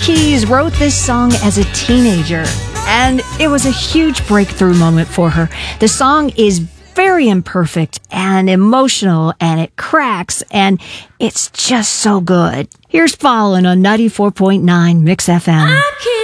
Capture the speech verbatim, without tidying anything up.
Keys wrote this song as a teenager, and it was a huge breakthrough moment for her. The song is very imperfect and emotional, and it cracks, and it's just so good. Here's Fallin' on ninety-four point nine Mix F M.